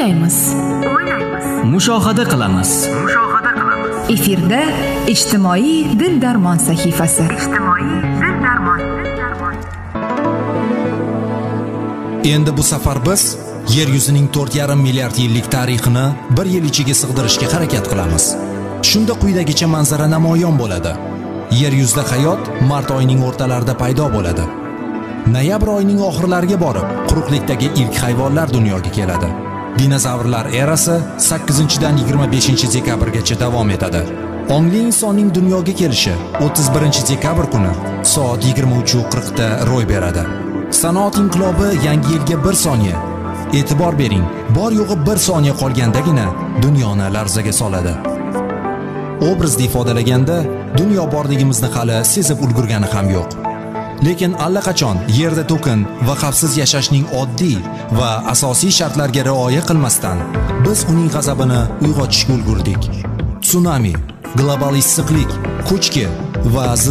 o'ylaymiz, mushohada qilamiz. Efirda ijtimoiy dil darmon sahifasi. Endi bu safar biz yer yuzining 4,5 milliard yillik tarixini bir yil ichiga sig'dirishga harakat qilamiz. Shunda quyidagicha manzara namoyon bo'ladi. Yer yuzida hayot mart oyining o'rtalarida paydo bo'ladi. Noyabr oyining oxirlariga borib, quruqlikdagi ilk hayvonlar dunyoga keladi. Dinozavrlar erasi 8-dan 25-dekabrgacha davom etadi. Ongli insonning dunyoga kelishi 31 dekabr kuni soat 23:40 da ro'y beradi. Sanoat inqilobi yangi yilga 1 soniya, e'tibor bering, bor yo'g'i 1 soniya qolgandagina dunyoni larzaga soladi. Obrazda ifodalaganda, dunyo borligimizni hali sezib ulgurgani ham yo'q. Lekin allaqachon yerda to'kin va xavfsiz yashashning oddiy va asosiy shartlariga rioya qilmasdan biz uning g'azabini uyg'otishga ulgurdik. Tsunami, global issiqlik, ko'chki va